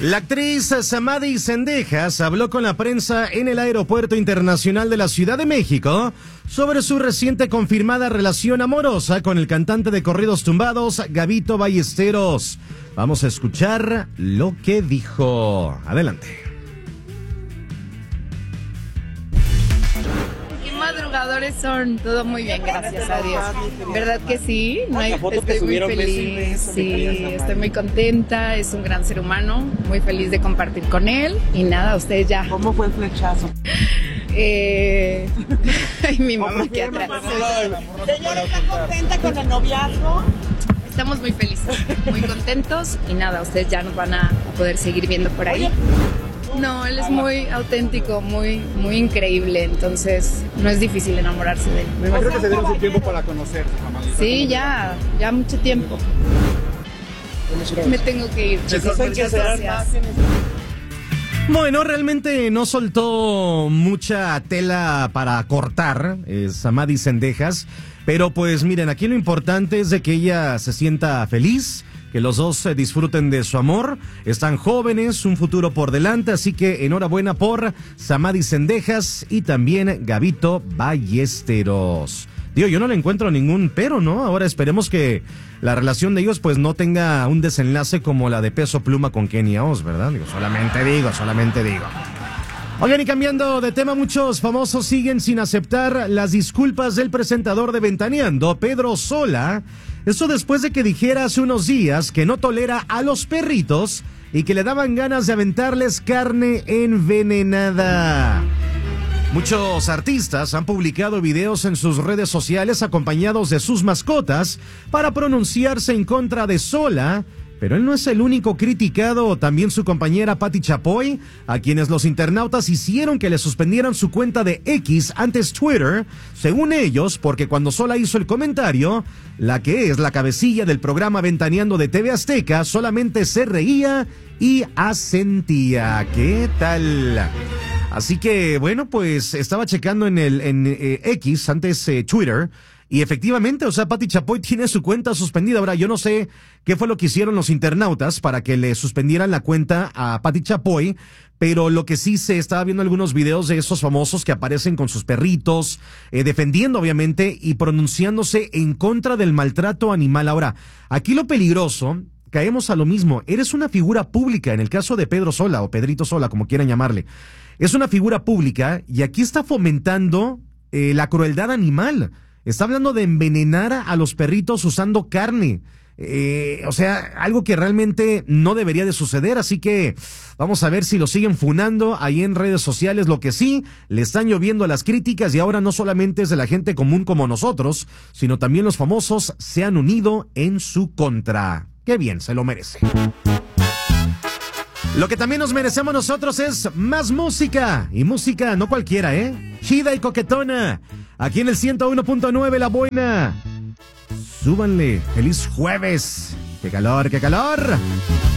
La actriz Samadhi Zendejas habló con la prensa en el Aeropuerto Internacional de la Ciudad de México sobre su reciente confirmada relación amorosa con el cantante de corridos tumbados Gabito Ballesteros. Vamos a escuchar lo que dijo. Adelante. Madrugadores son, todo muy bien, gracias a Dios. ¿Verdad que sí? No hay, estoy muy feliz. Sí, estoy muy contenta, es un gran ser humano, muy feliz de compartir con él. Y nada, ustedes ya. ¿Cómo fue el flechazo? Ay, mi mamá aquí atrás. Señora, ¿está contenta con el noviazgo? Estamos muy felices, muy contentos y nada, ustedes ya nos van a poder seguir viendo por ahí. No, él es muy auténtico, muy increíble, entonces no es difícil enamorarse de él. Me imagino que se dieron su tiempo para conocerse, mamá. Sí, ya mucho tiempo. Me tengo que ir, chicos, muchas gracias. Bueno, realmente no soltó mucha tela para cortar, Samadhi Zendejas, pero pues miren, aquí lo importante es de que ella se sienta feliz, que los dos disfruten de su amor, están jóvenes, un futuro por delante, así que enhorabuena por Samadhi Zendejas y también Gabito Ballesteros. Digo, yo no le encuentro ningún pero, ¿no? Ahora esperemos que la relación de ellos pues no tenga un desenlace como la de Peso Pluma con Kenia Oz, ¿verdad? Digo, solamente digo. Oigan, y cambiando de tema, muchos famosos siguen sin aceptar las disculpas del presentador de Ventaneando, Pedro Sola. Esto después de que dijera hace unos días que no tolera a los perritos y que le daban ganas de aventarles carne envenenada. Muchos artistas han publicado videos en sus redes sociales acompañados de sus mascotas para pronunciarse en contra de Sola. Pero él no es el único criticado, también su compañera Pati Chapoy, a quienes los internautas hicieron que le suspendieran su cuenta de X, antes Twitter, según ellos, porque cuando Sola hizo el comentario, la que es la cabecilla del programa Ventaneando de TV Azteca, solamente se reía y asentía. ¿Qué tal? Así que, bueno, pues estaba checando en X, antes Twitter, y efectivamente, o sea, Pati Chapoy tiene su cuenta suspendida. Ahora, yo no sé qué fue lo que hicieron los internautas para que le suspendieran la cuenta a Pati Chapoy, pero lo que sí se estaba viendo algunos videos de esos famosos que aparecen con sus perritos, defendiendo obviamente y pronunciándose en contra del maltrato animal. Ahora, aquí lo peligroso, caemos a lo mismo, eres una figura pública, en el caso de Pedro Sola o Pedrito Sola, como quieran llamarle, es una figura pública y aquí está fomentando la crueldad animal. Está hablando de envenenar a los perritos usando carne. O sea, algo que realmente no debería de suceder. Así que vamos a ver si lo siguen funando ahí en redes sociales. Lo que sí, le están lloviendo las críticas y ahora no solamente es de la gente común como nosotros, sino también los famosos se han unido en su contra. Qué bien, se lo merece. Lo que también nos merecemos nosotros es más música. Y música no cualquiera, chida y coquetona. Aquí en el 101.9 La Buena. Súbanle. ¡Feliz jueves! ¡Qué calor, qué calor!